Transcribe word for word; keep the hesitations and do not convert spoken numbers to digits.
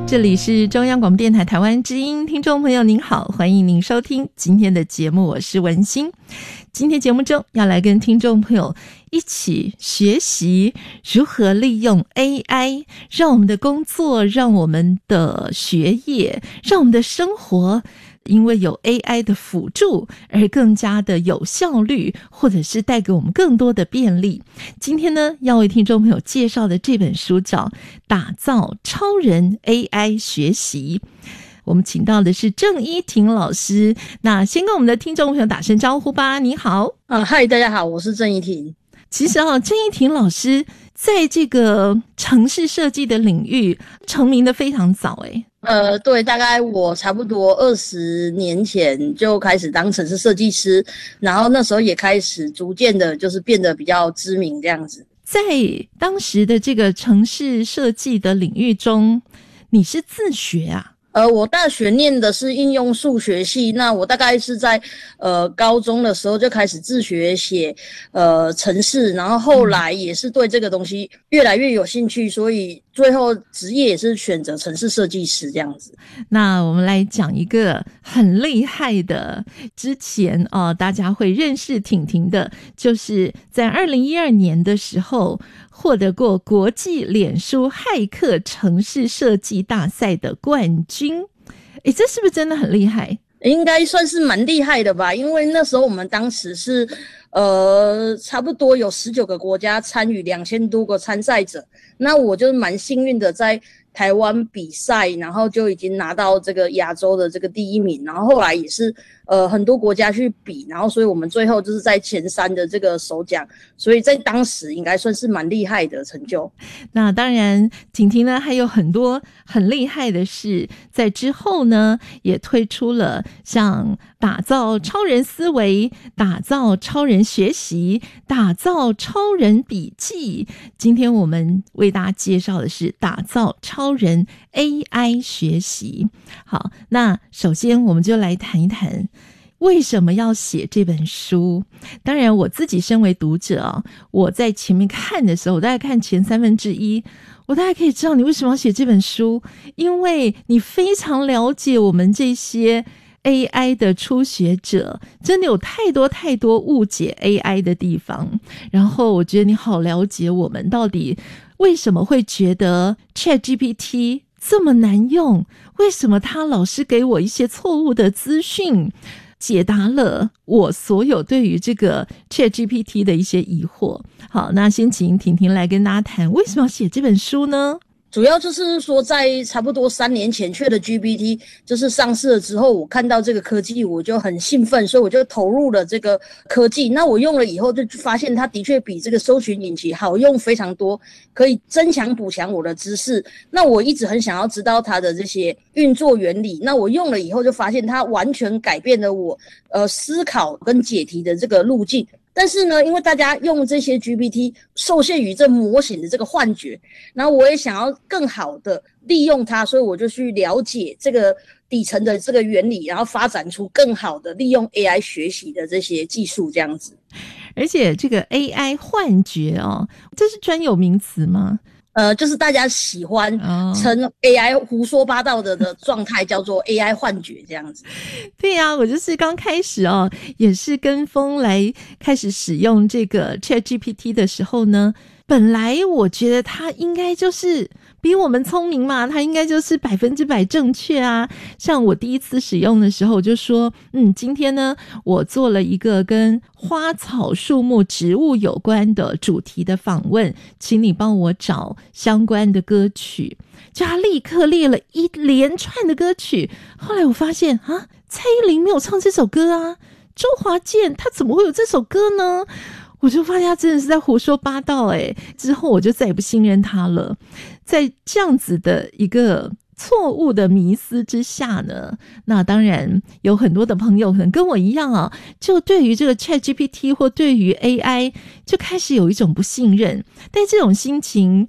这里是中央广播电台台湾之音，听众朋友您好，欢迎您收听今天的节目，我是文心。今天节目中要来跟听众朋友一起学习如何利用 A I， 让我们的工作，让我们的学业，让我们的生活因为有 A I 的辅助而更加的有效率，或者是带给我们更多的便利。今天呢，要为听众朋友介绍的这本书叫《打造超人 A I 学习》。我们请到的是郑依婷老师，那先跟我们的听众朋友打声招呼吧。你好。 啊，嗨，大家好，我是郑依婷。 其实啊，郑依婷老师在这个城市设计的领域成名的非常早诶。 呃，对，大概我差不多二十年前就开始当城市设计师，然后那时候也开始逐渐的就是变得比较知名这样子。 在当时的这个城市设计的领域中，你是自学啊？ 呃，我大学念的是应用数学系，那我大概是在呃高中的时候就开始自学写呃程式，然后后来也是对这个东西越来越有兴趣，所以最后职业也是选择程式设计师这样子。 那我们来讲一个很厉害的，之前哦大家会认识婷婷的，就是在二零一二年的时候获得过国际脸书骇客城市设计大赛的冠军。诶，这是不是真的很厉害？ 应该算是蛮厉害的吧，因为那时候我们当时是呃差不多有十九个国家参与，两千多个参赛者，那我就蛮幸运的在台湾比赛，然后就已经拿到这个亚洲的这个第一名，然后后来也是呃很多国家去比，然后所以我们最后就是在前三的这个首奖，所以在当时应该算是蛮厉害的成就。 那当然婷婷呢还有很多很厉害的事，在之后呢也推出了像打造超人思维，打造超人学习，打造超人笔记。今天我们为大家介绍的是打造超人 A I 学习。好，那首先我们就来谈一谈为什么要写这本书。当然我自己身为读者啊，我在前面看的时候，我大概看前三分之一，我大概可以知道你为什么要写这本书，因为你非常了解我们这些 A I 的初学者，真的有太多太多误解 A I 的地方。然后我觉得你好了解我们到底为什么会觉得 ChatGPT 这么难用，为什么他老是给我一些错误的资讯，解答了我所有对于这个 ChatGPT 的一些疑惑。好，那先请婷婷来跟大家谈为什么要写这本书呢？ 主要就是说在差不多三年前 ChatGPT 就是上市了之后，我看到这个科技我就很兴奋，所以我就投入了这个科技。那我用了以后就发现它的确比这个搜寻引擎好用非常多，可以增强补强我的知识。那我一直很想要知道它的这些运作原理，那我用了以后就发现它完全改变了我呃思考跟解题的这个路径。但是呢，因为大家用这些 G P T 受限于这模型的这个幻觉，然后我也想要更好的利用它，所以我就去了解这个底层的这个原理，然后发展出更好的利用 A I 学习的这些技术这样子。 而且这个 A I 幻觉哦，这是专有名词吗？ 呃，就是大家喜欢称 A I 胡说八道的的状态叫做 A I 幻觉这样子。 对啊，我就是刚开始哦，也是跟风来开始使用这个 ChatGPT 的时候呢，本来我觉得它应该就是比我们聪明嘛，它应该就是百分之百正确啊。像我第一次使用的时候，我就说，嗯，今天呢，我做了一个跟花草树木植物有关的主题的访问，请你帮我找相关的歌曲。就他立刻列了一连串的歌曲，后来我发现啊，蔡依林没有唱这首歌啊，周华健他怎么会有这首歌呢？我就发现他真的是在胡说八道诶，之后我就再也不信任他了。在这样子的一个错误的迷思之下呢，那当然有很多的朋友可能跟我一样啊，就对于这个 ChatGPT 或对于 A I 就开始有一种不信任。但这种心情